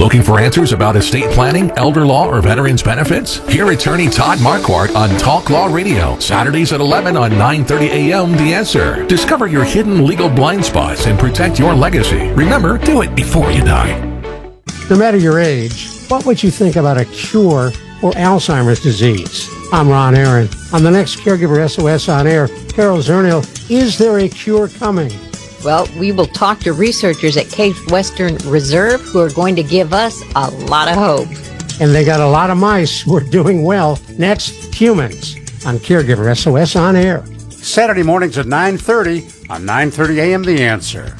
Looking for answers about estate planning, elder law, or veterans benefits? Hear attorney Todd Marquardt on Talk Law Radio, Saturdays at 11 on 9:30 a.m. The Answer. Discover your hidden legal blind spots and protect your legacy. Remember, do it before you die. No matter your age, what would you think about a cure for Alzheimer's disease? I'm Ron Aaron. On the next Caregiver SOS On Air, Carol Zernial, is there a cure coming? Well, we will talk to researchers at Case Western Reserve who are going to give us a lot of hope. And they got a lot of mice who are doing well. Next, humans on Caregiver SOS On Air. Saturday mornings at 9:30 on 9:30 a.m. The Answer.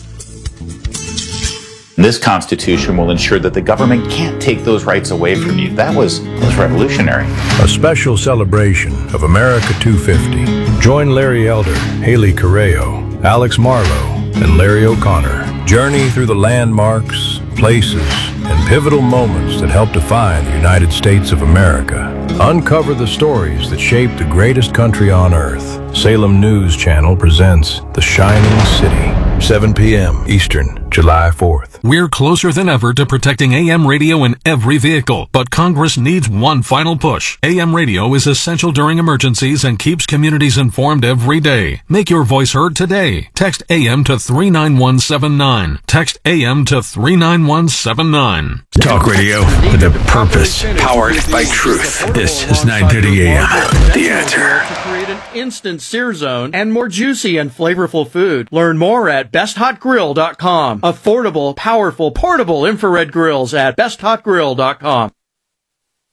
This Constitution will ensure that the government can't take those rights away from you. That was revolutionary. A special celebration of America 250. Join Larry Elder, Haley Correo, Alex Marlowe, and Larry O'Connor. Journey through the landmarks, places, and pivotal moments that help define the United States of America. Uncover the stories that shaped the greatest country on earth. Salem News Channel presents The Shining City. 7 p.m. Eastern, July 4th. We're closer than ever to protecting AM radio in every vehicle, but Congress needs one final push. AM radio is essential during emergencies and keeps communities informed every day. Make your voice heard today. Text AM to 39179. Text AM to 39179. Talk radio with a purpose, powered by truth. This is 9:30 a.m. The Answer. To create an instant sear zone and more juicy and flavorful food. Learn more at besthotgrill.com. Affordable, powerful, portable infrared grills at besthotgrill.com.